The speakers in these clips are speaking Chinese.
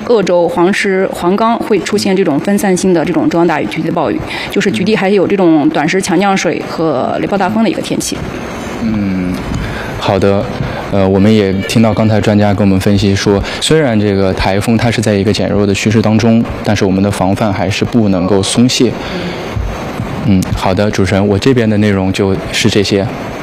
鄂州、黄石、黄冈会出现这种分散性的这种中大雨、局地暴雨，就是局地还有这种短时强降水和雷暴大风的一个天气。 好的。我们也听到刚才专家跟我们分析说，虽然这个台风它是在一个减弱的趋势当中，但是我们的防范还是不能够松懈。好的，主持人，我这边的内容就是这些。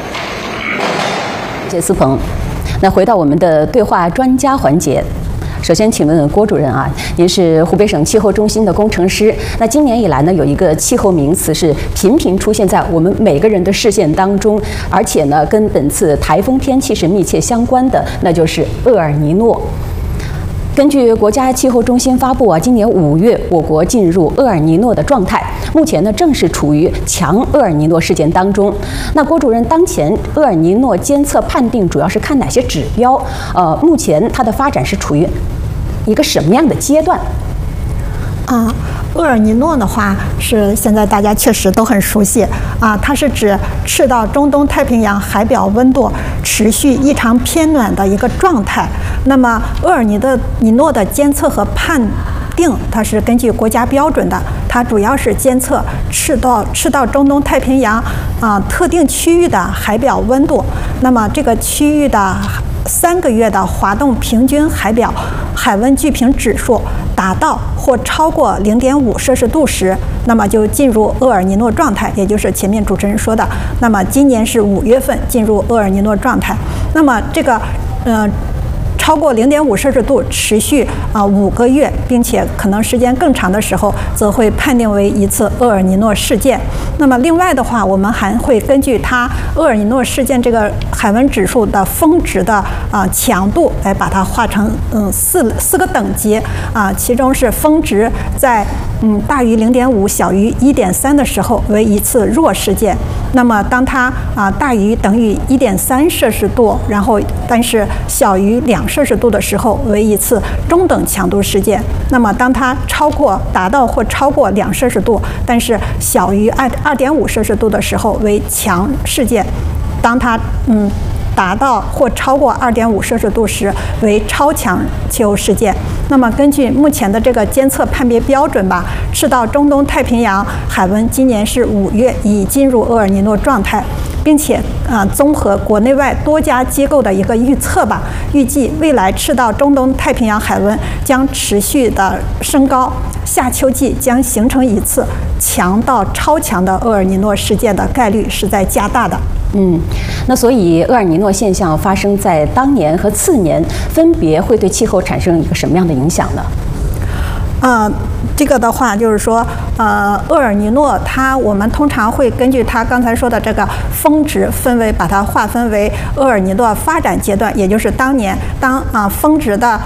谢谢思鹏。那回到我们的对话专家环节。首先，请问郭主任啊，您是湖北省气候中心的工程师。那今年以来呢，有一个气候名词是频频出现在我们每个人的视线当中，而且呢，跟本次台风天气是密切相关的，那就是厄尔尼诺。根据国家气候中心发布今年5月，我国进入厄尔尼诺的状态，目前呢正是处于强厄尔尼诺事件当中。那郭主任，当前厄尔尼诺监测判定主要是看哪些指标？目前它的发展是处于一个什么样的阶段？ 厄尔尼诺的话是现在大家确实都很熟悉它是指赤道中东太平洋海表温度持续异常偏暖的一个状态。那么厄尔尼诺的监测和判定，它是根据国家标准的，它主要是监测赤道中东太平洋特定区域的海表温度。那么这个区域的3个月的滑动平均海表海温聚平指数达到或超过0.5摄氏度时，那么就进入厄尔尼诺状态，也就是前面主持人说的。那么今年是5月份进入厄尔尼诺状态。那么这个超过0.5摄氏度持续5个月，并且可能时间更长的时候，则会判定为一次厄尔尼诺事件。那么另外的话，我们还会根据它厄尔尼诺事件这个海温指数的峰值的强度来把它划成四个等级其中是峰值在大于0.5小于1.3的时候为一次弱事件。那么当它大于等于1.3摄氏度，然后但是小于2摄氏度的时候为一次中等强度事件。那么当它达到或超过2摄氏度，但是小于2.5摄氏度的时候为强事件。当它达到或超过2.5摄氏度时为超强气候事件。那么根据目前的这个监测判别标准吧，赤道中东太平洋海温今年是5月已进入厄尔尼诺状态，并且综合国内外多家机构的一个预测吧，预计未来赤道中东太平洋海温将持续的升高，夏秋季将形成一次强到超强的厄尔尼诺事件的概率是在加大的。 那所以厄尔尼诺现象发生在当年和次年，分别会对气候产生一个什么样的影响呢？ 这个的话就是说，厄尔尼诺我们通常会根据它刚才说的这个峰值把它划分为厄尔尼诺发展阶段，也就是当峰值的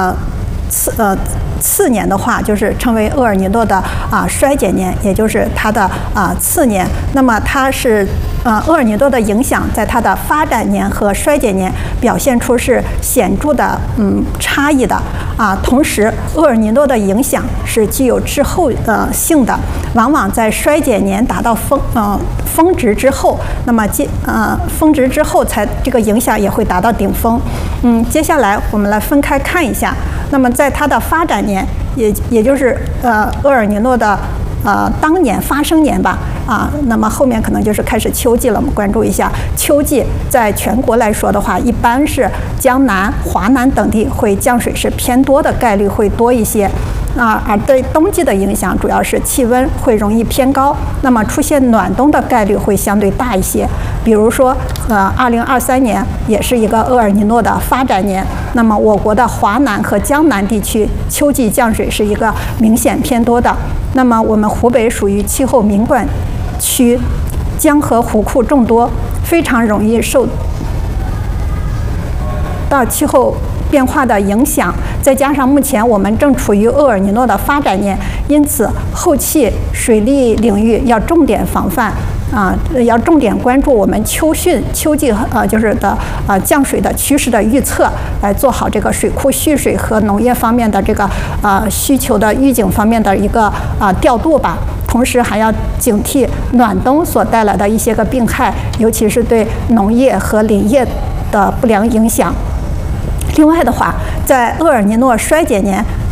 次年的话，就是称为厄尔尼诺的衰减年，也就是它的次年。那么它是厄尔尼诺的影响在它的发展年和衰减年表现出是显著的差异的同时厄尔尼诺的影响是具有滞后性的，往往在衰减年达到峰值之后，那么峰值之后这个影响也会达到顶峰。接下来我们来分开看一下。那么在它的发展年，也就是厄尔尼诺的当年发生年吧那么后面可能就是开始秋季了。我们关注一下秋季，在全国来说的话，一般是江南、华南等地会降水是偏多的概率会多一些而对冬季的影响主要是气温会容易偏高，那么出现暖冬的概率会相对大一些。比如说2023年也是一个厄尔尼诺的发展年，那么我国的华南和江南地区秋季降水是一个明显偏多的。那么我们湖北属于气候敏感区，江河湖库众多，非常容易受到气候变化的影响，再加上目前我们正处于厄尔尼诺的发展年，因此后期水利领域要重点防范要重点关注我们秋季就是降水的趋势的预测，来做好这个水库蓄水和农业方面的这个需求的预警方面的一个调度吧。同时还要警惕暖冬所带来的一些个病害，尤其是对农业和林业的不良影响。另外的话，在厄尔尼诺衰减年